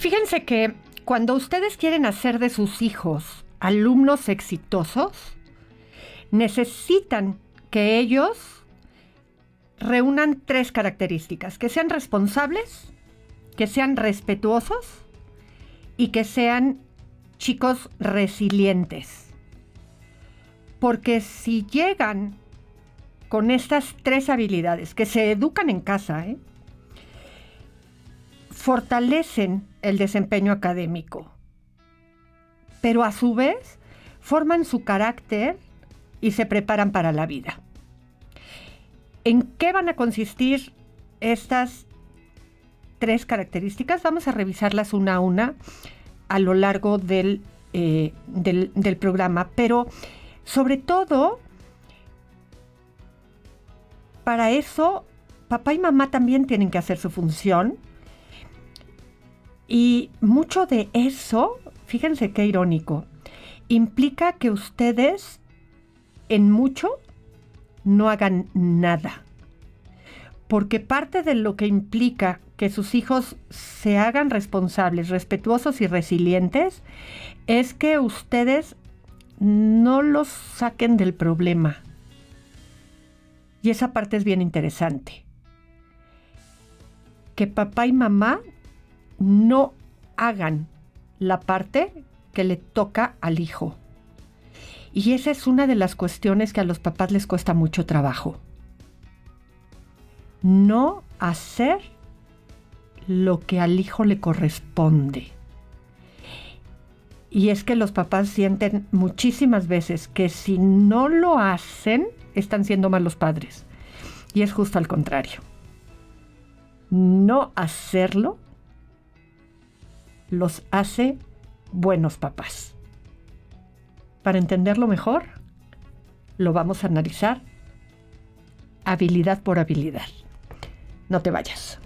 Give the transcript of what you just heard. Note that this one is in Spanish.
Fíjense que cuando ustedes quieren hacer de sus hijos alumnos exitosos, necesitan que ellos reúnan 3 características: que sean responsables, que sean respetuosos y que sean chicos resilientes. Porque si llegan con estas 3 habilidades, que se educan en casa, fortalecen el desempeño académico, pero a su vez forman su carácter y se preparan para la vida. ¿En qué van a consistir estas 3 características? Vamos a revisarlas una a una a lo largo del programa, pero sobre todo, para eso, papá y mamá también tienen que hacer su función. Y mucho de eso, fíjense qué irónico, implica que ustedes en mucho no hagan nada. Porque parte de lo que implica que sus hijos se hagan responsables, respetuosos y resilientes es que ustedes no los saquen del problema. Y esa parte es bien interesante. Que papá y mamá no hagan la parte que le toca al hijo. Y esa es una de las cuestiones que a los papás les cuesta mucho trabajo. No hacer lo que al hijo le corresponde. Y es que los papás sienten muchísimas veces que si no lo hacen, están siendo malos padres. Y es justo al contrario. No hacerlo los hace buenos papás. Para entenderlo mejor, lo vamos a analizar habilidad por habilidad. No te vayas.